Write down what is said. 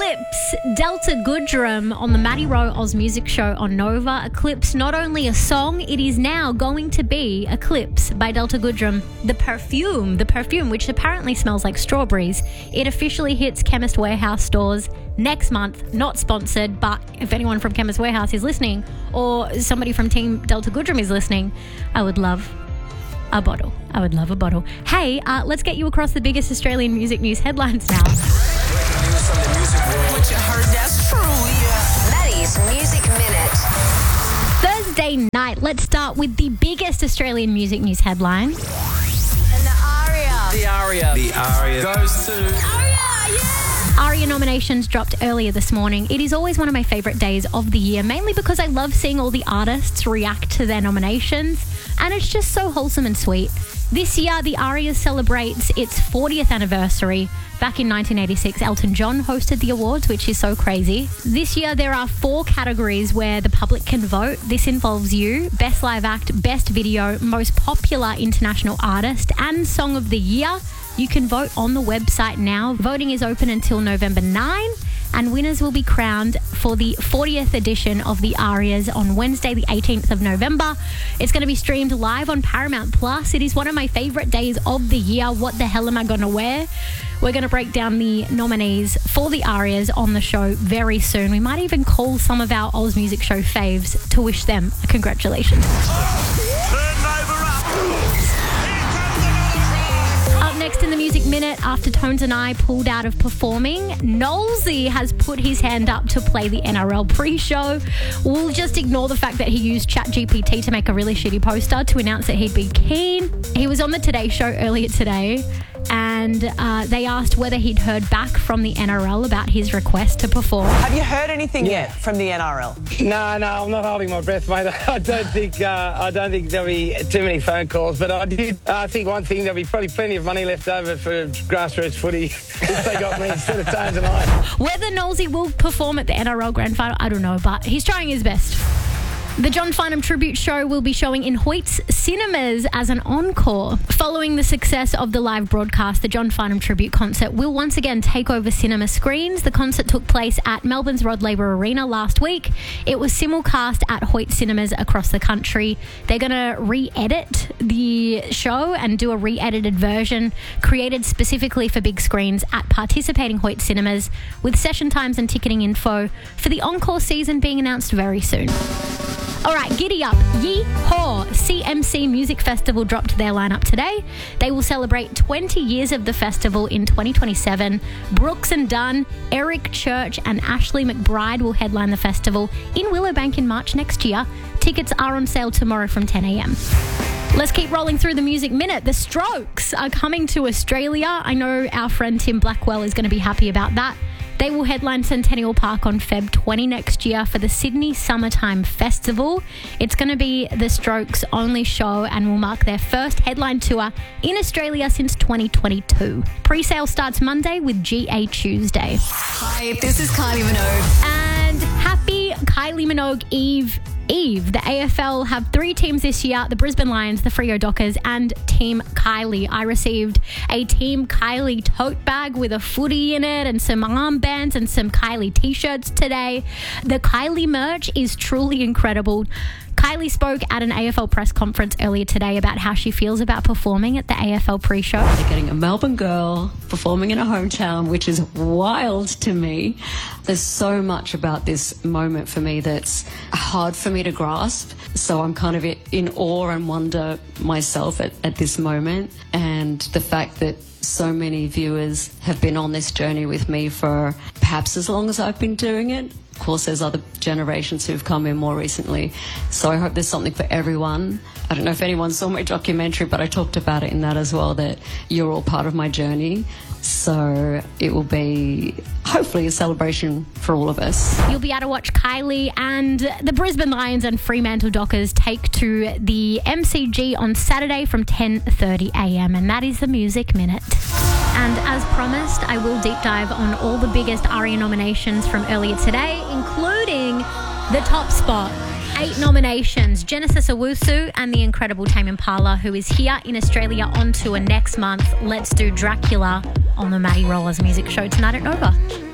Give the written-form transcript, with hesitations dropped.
Eclipse Delta Goodrum on the Maddie Rowe Oz Music Show on Nova. Eclipse, not only a song, it is now going to be Eclipse by Delta Goodrum. The perfume, which apparently smells like strawberries. It officially hits Chemist Warehouse stores next month. Not sponsored, but if anyone from Chemist Warehouse is listening or somebody from Team Delta Goodrum is listening, I would love a bottle. I would love a bottle. Hey, let's get you across the biggest Australian music news headlines now. What you heard, that's true, yeah. Maddie's Music Minute. Thursday night, let's start with the biggest Australian music news headline. And the aria. The aria goes to... ARIA nominations dropped earlier this morning. It is always one of my favourite days of the year, mainly because I love seeing all the artists react to their nominations, and it's just so wholesome and sweet. This year, the ARIA celebrates its 40th anniversary. Back in 1986, Elton John hosted the awards, which is so crazy. This year, there are 4 categories where the public can vote. This involves you, Best Live Act, Best Video, Most Popular International Artist, and Song of the Year. You can vote on the website now. Voting is open until November 9, and winners will be crowned for the 40th edition of the ARIAs on Wednesday, the 18th of November. It's going to be streamed live on Paramount Plus. It is one of my favourite days of the year. What the hell am I going to wear? We're going to break down the nominees for the ARIAs on the show very soon. We might even call some of our Oz Music Show faves to wish them a congratulations. Next in the Music Minute, after Tones and I pulled out of performing, Nolsey has put his hand up to play the NRL pre-show. We'll just ignore the fact that he used ChatGPT to make a really shitty poster to announce that he'd be keen. He was on the Today Show earlier today, and they asked whether he'd heard back from the NRL about his request to perform. Have you heard anything yet from the NRL? No, I'm not holding my breath, mate. I don't think there'll be too many phone calls, but I think one thing, there'll be probably plenty of money left over for grassroots footy if they got me instead of Tones and I. Whether Nolsey will perform at the NRL Grand Final, I don't know, but he's trying his best. The John Farnham Tribute Show will be showing in Hoyts Cinemas as an encore. Following the success of the live broadcast, the John Farnham Tribute Concert will once again take over cinema screens. The concert took place at Melbourne's Rod Laver Arena last week. It was simulcast at Hoyts Cinemas across the country. They're going to re-edit the show and do a re-edited version created specifically for big screens at participating Hoyts Cinemas, with session times and ticketing info for the encore season being announced very soon. All right, giddy up. Yee-haw! CMC Music Festival dropped their lineup today. They will celebrate 20 years of the festival in 2027. Brooks and Dunn, Eric Church and Ashley McBride will headline the festival in Willowbank in March next year. Tickets are on sale tomorrow from 10 a.m. Let's keep rolling through the Music Minute. The Strokes are coming to Australia. I know our friend Tim Blackwell is going to be happy about that. They will headline Centennial Park on Feb 20 next year for the Sydney Summertime Festival. It's going to be the Strokes' only show and will mark their first headline tour in Australia since 2022. Pre-sale starts Monday with GA Tuesday. Hi, this is Kylie Minogue. And happy Kylie Minogue Eve. The AFL have 3 teams this year, the Brisbane Lions, the Freo Dockers and Team Kylie. I received a Team Kylie tote bag with a footy in it and some armbands and some Kylie t-shirts today. The Kylie merch is truly incredible. Kylie spoke at an AFL press conference earlier today about how she feels about performing at the AFL pre-show. Getting a Melbourne girl performing in a hometown, which is wild to me. There's so much about this moment for me that's hard for me to grasp. So I'm kind of in awe and wonder myself at this moment. And the fact that so many viewers have been on this journey with me for perhaps as long as I've been doing it. Of course, there's other generations who've come in more recently. So I hope there's something for everyone. I don't know if anyone saw my documentary, but I talked about it in that as well, that you're all part of my journey. So it will be hopefully a celebration for all of us. You'll be able to watch Kylie and the Brisbane Lions and Fremantle Dockers take to the MCG on Saturday from 10:30 a.m. And that is the Music Minute. And as promised, I will deep dive on all the biggest ARIA nominations from earlier today, including the top spot. 8 nominations. Genesis Owusu and the incredible Tame Impala, who is here in Australia on tour next month. Let's do Dracula on the Maddie Rowe Oz Music Show tonight at Nova.